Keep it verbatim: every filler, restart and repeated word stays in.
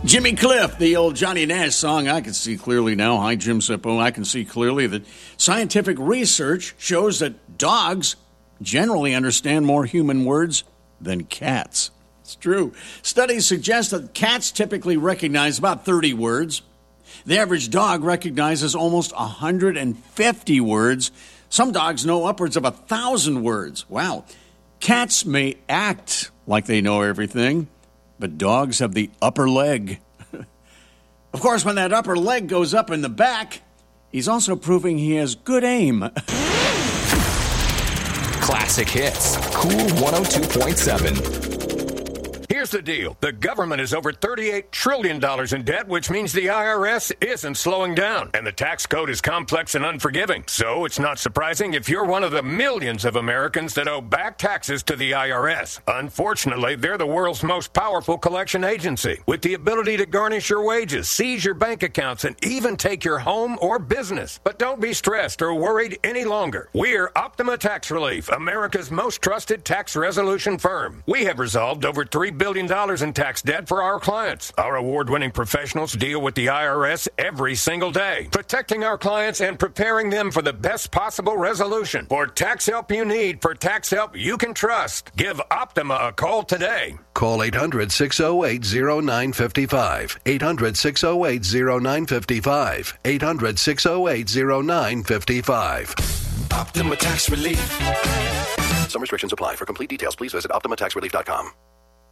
Jimmy Cliff, the old Johnny Nash song, I Can See Clearly Now. Hi, Jim Sippo. I can see clearly that scientific research shows that dogs generally understand more human words than cats. It's true. Studies suggest that cats typically recognize about thirty words. The average dog recognizes almost one hundred fifty words. Some dogs know upwards of one thousand words. Wow. Cats may act like they know everything, but dogs have the upper leg. Of course, when that upper leg goes up in the back, he's also proving he has good aim. Classic hits. Cool one oh two point seven. Here's the deal. The government is over thirty-eight trillion dollars in debt, which means the I R S isn't slowing down. And the tax code is complex and unforgiving. So it's not surprising if you're one of the millions of Americans that owe back taxes to the I R S. Unfortunately, they're the world's most powerful collection agency, with the ability to garnish your wages, seize your bank accounts, and even take your home or business. But don't be stressed or worried any longer. We're Optima Tax Relief, America's most trusted tax resolution firm. We have resolved over three billion dollars in tax debt for our clients. Our award-winning professionals deal with the I R S every single day, protecting our clients and preparing them for the best possible resolution. For tax help you need, for tax help you can trust, give Optima a call today. Call eight hundred, six oh eight, oh nine five five. eight hundred, six oh eight, oh nine five five. eight hundred, six oh eight, oh nine five five. Optima Tax Relief. Some restrictions apply. For complete details, please visit optima tax relief dot com.